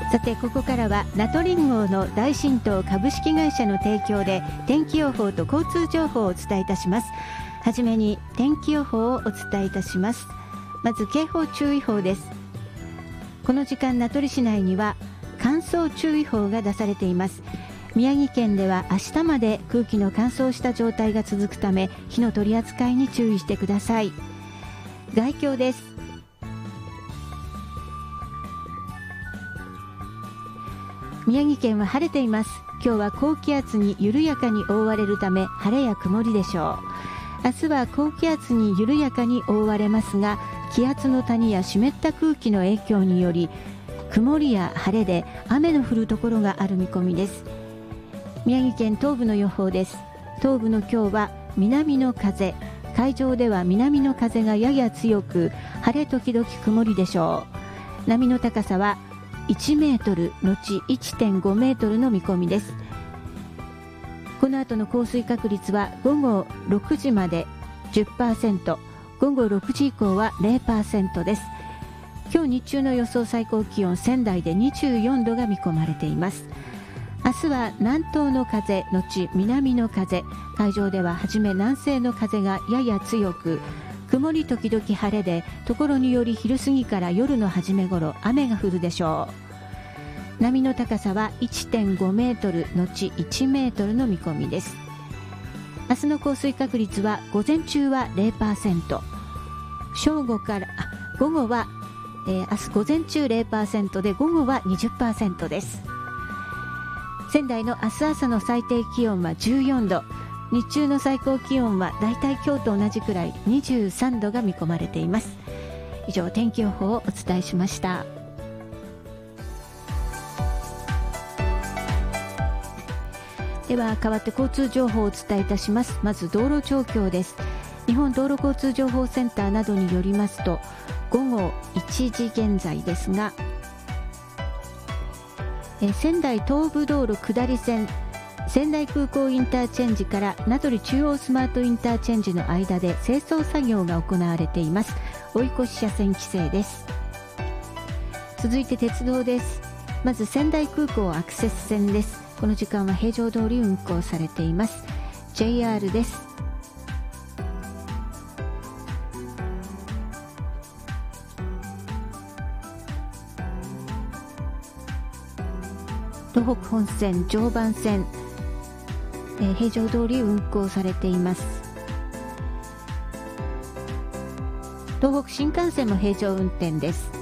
さてここからは名取リンゴの大新東株式会社の提供で天気予報と交通情報をお伝えいたします。はじめに天気予報をお伝えいたします。まず警報注意報です。この時間名取市内には乾燥注意報が出されています。宮城県では明日まで空気の乾燥した状態が続くため火の取り扱いに注意してください。概況です。宮城県は晴れています。今日は高気圧に緩やかに覆われるため晴れや曇りでしょう。明日は高気圧に緩やかに覆われますが、気圧の谷や湿った空気の影響により曇りや晴れで雨の降るところがある見込みです。宮城県東部の予報です。東部の今日は南の風、海上では南の風がやや強く晴れ時々曇りでしょう。波の高さは1メートルのち 1.5 メートルの見込みです。この後の降水確率は午後6時まで 10%、 午後6時以降は 0% です。今日日中の予想最高気温、仙台で24度が見込まれています。明日は南東の風のち南の風、海上でははじめ南西の風がやや強く、曇り時々晴れで、ところにより昼過ぎから夜の初め頃雨が降るでしょう。波の高さは 1.5 メートルのち1メートルの見込みです。明日の降水確率は午前中は 0%、 正午から午後は、明日午前中 0% で午後は 20% です。仙台の明日朝の最低気温は14度、日中の最高気温はだいたい今日と同じくらい23度が見込まれています。以上、天気予報をお伝えしました。では変わって交通情報をお伝えいたします。まず道路状況です。日本道路交通情報センターなどによりますと、午後1時現在ですが、仙台東部道路下り線、仙台空港インターチェンジから名取中央スマートインターチェンジの間で清掃作業が行われています。追い越し車線規制です。続いて鉄道です。まず仙台空港アクセス線です。この時間は平常通り運行されています。 JR です。東北本線常磐線、平常通り運行されています。東北新幹線も平常運転です。